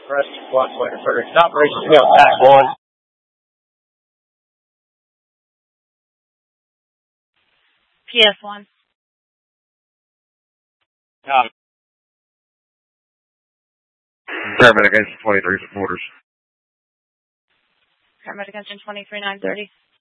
Press watch later. Operation Field Pack 1. PS1. Paramedic Engine 23 supporters. Paramedic Engine 23-930.